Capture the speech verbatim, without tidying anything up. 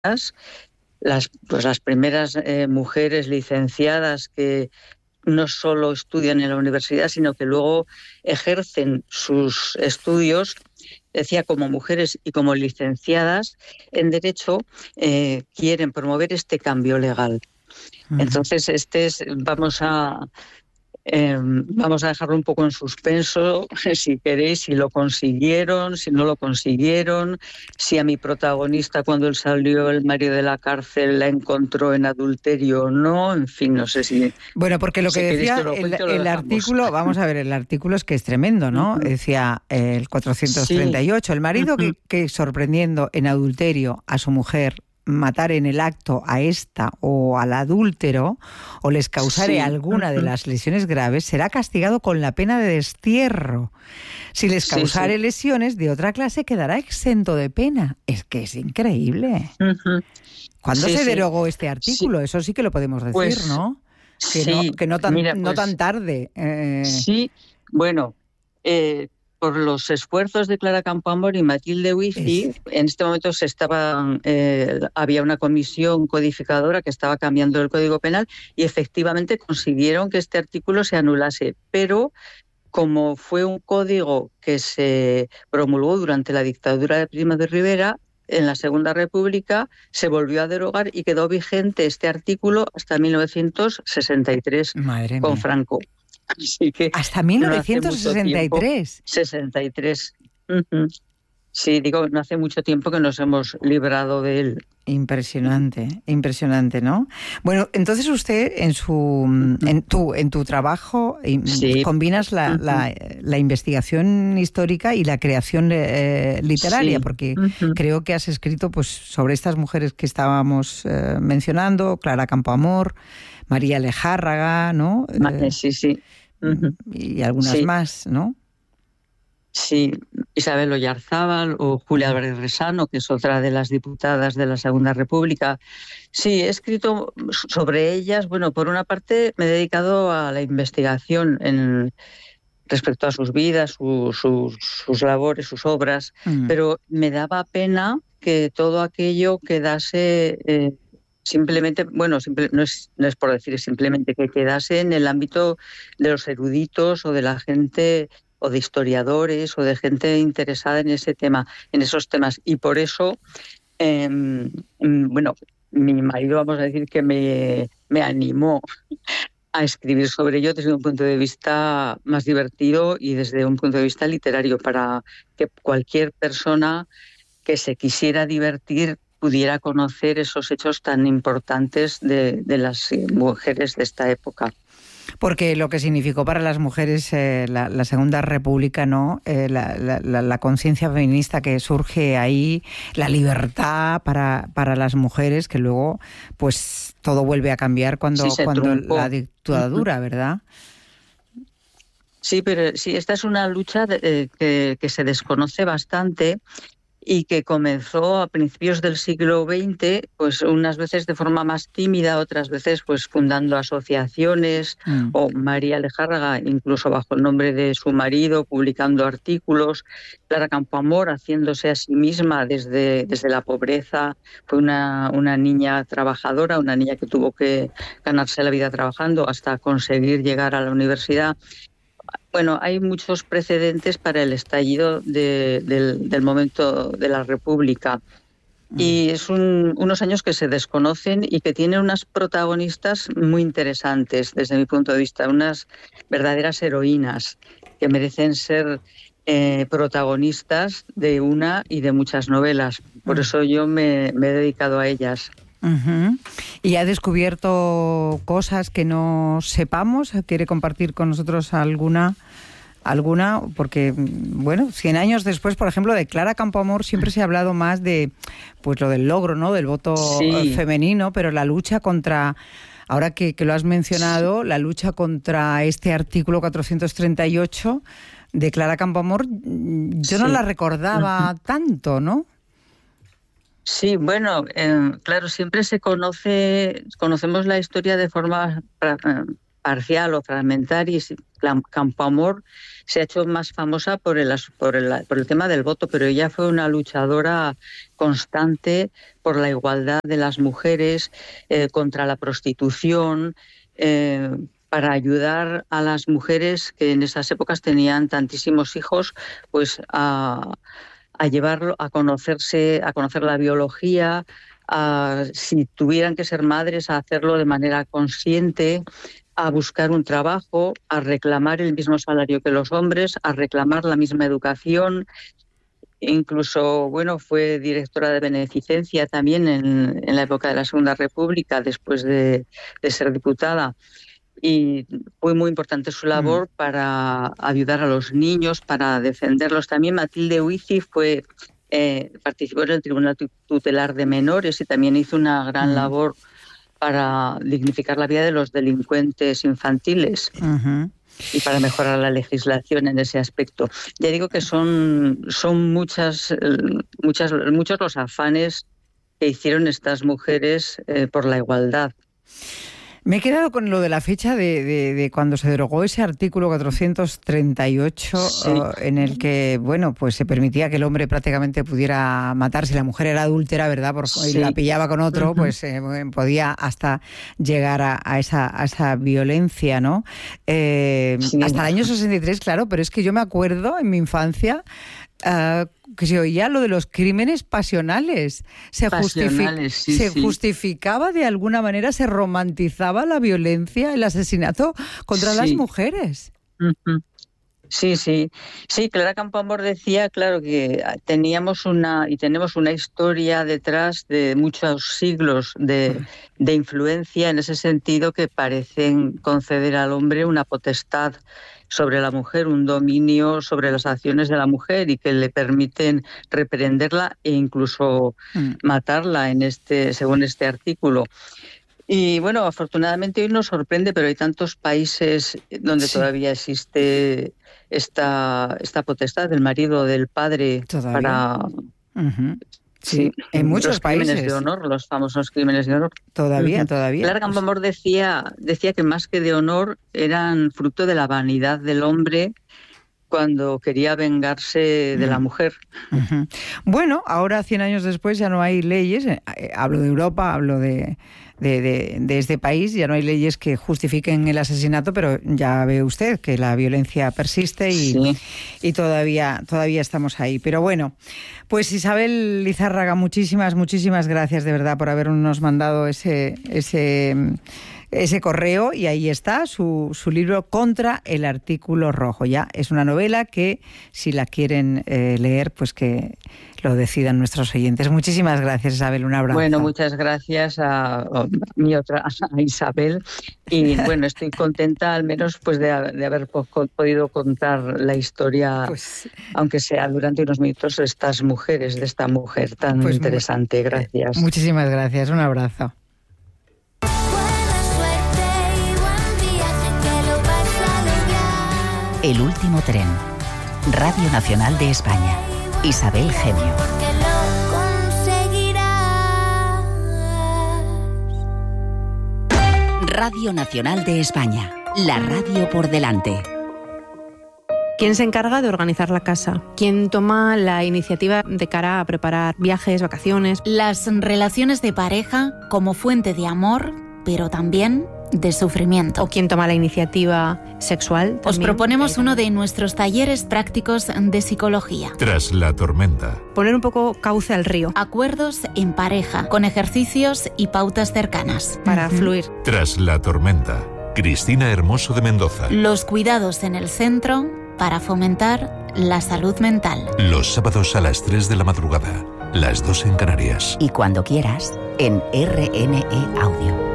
las, pues las primeras eh, mujeres licenciadas que no solo estudian en la universidad, sino que luego ejercen sus estudios, decía, como mujeres y como licenciadas en Derecho, eh, quieren promover este cambio legal. Uh-huh. Entonces, este es, vamos a... Eh, vamos a dejarlo un poco en suspenso, si queréis, si lo consiguieron, si no lo consiguieron, si a mi protagonista cuando él salió el marido de la cárcel la encontró en adulterio o no, en fin, no sé si... Bueno, porque lo si que decía lo el, cuento, el artículo, vamos a ver, el artículo es que es tremendo, ¿no? Uh-huh. Decía eh, el cuatrocientos treinta y ocho, sí. El marido uh-huh. que, que sorprendiendo en adulterio a su mujer matar en el acto a esta o al adúltero o les causare sí. alguna de las lesiones graves, será castigado con la pena de destierro. Si les causare sí, sí. lesiones de otra clase, quedará exento de pena. Es que es increíble. Uh-huh. ¿Cuándo sí, se derogó sí. este artículo? Sí. Eso sí que lo podemos decir, pues, ¿no? Que, sí. no, que no, tan, Mira, no pues, tan tarde. Eh... Sí, bueno... Eh, por los esfuerzos de Clara Campoamor y Matilde Huici, es... en este momento se estaba, eh, había una comisión codificadora que estaba cambiando el Código Penal y efectivamente consiguieron que este artículo se anulase, pero como fue un código que se promulgó durante la dictadura de Primo de Rivera, en la Segunda República se volvió a derogar y quedó vigente este artículo hasta mil novecientos sesenta y tres Madre con mía. Franco. Así que hasta mil novecientos sesenta y tres. No sesenta y tres. Uh-huh. Sí, digo, no hace mucho tiempo que nos hemos librado de él. Impresionante, impresionante, ¿no? Bueno, entonces usted en su, en tu, en tu trabajo sí. combinas la, uh-huh. la, la investigación histórica y la creación eh, literaria, sí. porque uh-huh. creo que has escrito, pues, sobre estas mujeres que estábamos eh, mencionando, Clara Campoamor, María Lejárraga, ¿no? Eh, sí, sí. Uh-huh. Y algunas sí. más, ¿no? Sí, Isabel Oyarzábal o Julia Álvarez Resano, que es otra de las diputadas de la Segunda República. Sí, he escrito sobre ellas. Bueno, por una parte me he dedicado a la investigación en, respecto a sus vidas, su, su, sus labores, sus obras, mm. pero me daba pena que todo aquello quedase... Eh, Simplemente, bueno, simple, no, es, no es por decir simplemente que quedase en el ámbito de los eruditos o de la gente o de historiadores o de gente interesada en ese tema, en esos temas. Y por eso, eh, bueno, mi marido, vamos a decir que me, me animó a escribir sobre ello desde un punto de vista más divertido y desde un punto de vista literario, para que cualquier persona que se quisiera divertir pudiera conocer esos hechos tan importantes de, de las mujeres de esta época. Porque lo que significó para las mujeres eh, la, la Segunda República, ¿no? Eh, la la, la, la conciencia feminista que surge ahí, la libertad para, para las mujeres, que luego pues todo vuelve a cambiar cuando, sí, cuando la dictadura, ¿verdad? Sí, pero sí, esta es una lucha de, eh, que, que se desconoce bastante y que comenzó a principios del siglo veinte, pues unas veces de forma más tímida, otras veces pues fundando asociaciones, mm. o María Lejárraga, incluso bajo el nombre de su marido, publicando artículos, Clara Campoamor haciéndose a sí misma desde, desde la pobreza, fue una, una niña trabajadora, una niña que tuvo que ganarse la vida trabajando hasta conseguir llegar a la universidad. Bueno, hay muchos precedentes para el estallido de, del, del momento de la República. Y es un, unos años que se desconocen y que tienen unas protagonistas muy interesantes desde mi punto de vista, unas verdaderas heroínas que merecen ser eh, protagonistas de una y de muchas novelas. Por eso yo me, me he dedicado a ellas. Uh-huh. ¿Y ha descubierto cosas que no sepamos? ¿Quiere compartir con nosotros alguna? alguna? Porque, bueno, cien años después, por ejemplo, de Clara Campoamor siempre se ha hablado más de, pues, lo del logro, ¿no? Del voto sí. femenino, pero la lucha contra, ahora que, que lo has mencionado, la lucha contra este artículo cuatrocientos treinta y ocho de Clara Campoamor, yo sí. no la recordaba uh-huh. tanto, ¿no? Sí, bueno, eh, claro, siempre se conoce, conocemos la historia de forma parcial o fragmentaria. Campoamor se ha hecho más famosa por el, por, el, por el tema del voto, pero ella fue una luchadora constante por la igualdad de las mujeres, eh, contra la prostitución, eh, para ayudar a las mujeres que en esas épocas tenían tantísimos hijos, pues a, a llevarlo, a conocerse, a conocer la biología, a, si tuvieran que ser madres, a hacerlo de manera consciente, a buscar un trabajo, a reclamar el mismo salario que los hombres, a reclamar la misma educación. Incluso, bueno, fue directora de beneficencia también en, en la época de la Segunda República, después de, de ser diputada. Y fue muy importante su labor mm. para ayudar a los niños, para defenderlos. También Matilde Huici fue, eh, participó en el Tribunal Tutelar de Menores y también hizo una gran mm. labor para dignificar la vida de los delincuentes infantiles uh-huh. y para mejorar la legislación en ese aspecto. Ya digo que son, son muchas, muchas, muchos los afanes que hicieron estas mujeres eh, por la igualdad. Me he quedado con lo de la fecha de, de, de cuando se derogó ese artículo cuatrocientos treinta y ocho, sí. uh, en el que, bueno, pues se permitía que el hombre prácticamente pudiera matar. Si la mujer era adúltera, ¿verdad? Por, sí. Y la pillaba con otro, uh-huh. pues eh, podía hasta llegar a, a, esa, a esa violencia, ¿no? Eh, sí. Hasta el año sesenta y tres, claro, pero es que yo me acuerdo en mi infancia Uh, que se oía lo de los crímenes pasionales. Se, pasionales, justific- sí, se sí. justificaba de alguna manera, se romantizaba la violencia, el asesinato contra sí. las mujeres. Uh-huh. Sí, sí. Sí, Clara Campoamor decía, claro, que teníamos una y tenemos una historia detrás de muchos siglos de, de influencia en ese sentido que parecen conceder al hombre una potestad sobre la mujer, un dominio sobre las acciones de la mujer y que le permiten reprenderla e incluso mm. matarla en este, según este artículo. Y bueno, afortunadamente hoy nos sorprende, pero hay tantos países donde sí. todavía existe esta, esta potestad del marido o del padre ¿Todavía? para... Uh-huh. Sí, sí, en muchos los países. Crímenes de honor, los famosos crímenes de honor. Todavía, uh-huh. todavía. Clara Campoamor pues... decía, decía que más que de honor eran fruto de la vanidad del hombre cuando quería vengarse de la mujer. Uh-huh. Bueno, ahora, cien años después, ya no hay leyes. Eh, hablo de Europa, hablo de... De, de, de este país, ya no hay leyes que justifiquen el asesinato, pero ya ve usted que la violencia persiste y, sí. y todavía, todavía estamos ahí. Pero bueno, pues Isabel Lizárraga, muchísimas, muchísimas gracias de verdad por habernos mandado ese, ese, ese correo, y ahí está su, su libro Contra el Artículo Rojo. Ya es una novela que, si la quieren eh, leer, pues que lo decidan nuestros oyentes. Muchísimas gracias, Isabel, un abrazo. Bueno, muchas gracias a, a mi otra, a Isabel, y bueno, estoy contenta al menos pues de, de haber po- podido contar la historia, pues, aunque sea durante unos minutos, de estas mujeres, de esta mujer tan pues interesante. Gracias. Muchísimas gracias, un abrazo. El último tren. Radio Nacional de España. Isabel Gemio. Radio Nacional de España. La radio por delante. ¿Quién se encarga de organizar la casa? ¿Quién toma la iniciativa de cara a preparar viajes, vacaciones? Las relaciones de pareja como fuente de amor, pero también de sufrimiento. ¿O quién toma la iniciativa sexual? Os proponemos uno de nuestros talleres prácticos de psicología. Tras la tormenta. Poner un poco cauce al río. Acuerdos en pareja, con ejercicios y pautas cercanas. Para uh-huh. fluir. Tras la tormenta. Cristina Hermoso de Mendoza. Los cuidados en el centro para fomentar la salud mental. Los sábados a las tres de la madrugada. Las dos en Canarias. Y cuando quieras, en R N E Audio.